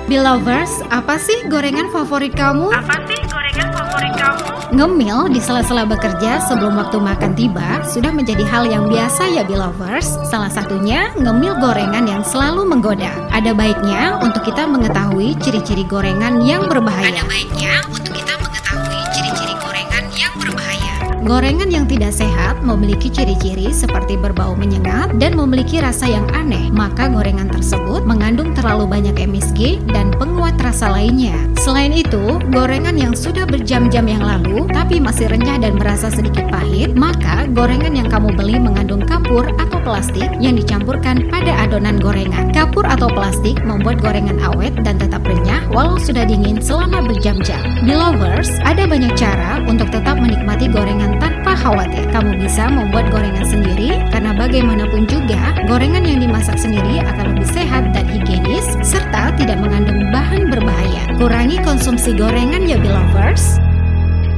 Belovers, apa sih gorengan favorit kamu? Ngemil di sela-sela bekerja sebelum waktu makan tiba sudah menjadi hal yang biasa ya Belovers. Salah satunya ngemil gorengan yang selalu menggoda. Ada baiknya untuk kita mengetahui ciri-ciri gorengan yang berbahaya. Gorengan yang tidak sehat memiliki ciri-ciri seperti berbau menyengat dan memiliki rasa yang aneh. Maka gorengan tersebut mengandung terlalu banyak MSG dan penguat rasa lainnya. Selain itu, gorengan yang sudah berjam-jam yang lalu tapi masih renyah dan berasa sedikit pahit, maka gorengan yang kamu beli mengandung kapur atau plastik yang dicampurkan pada adonan gorengan. Kapur atau plastik membuat gorengan awet dan tetap renyah walau sudah dingin selama berjam-jam. Belovers, ada banyak cara untuk tetap menikmati gorengan tanpa khawatir. Kamu bisa membuat gorengan sendiri karena bagaimanapun juga gorengan yang dimasak sendiri akan lebih sehat dan higienis serta tidak mengandung bahan berbahaya. Kurangi konsumsi gorengan ya Belovers.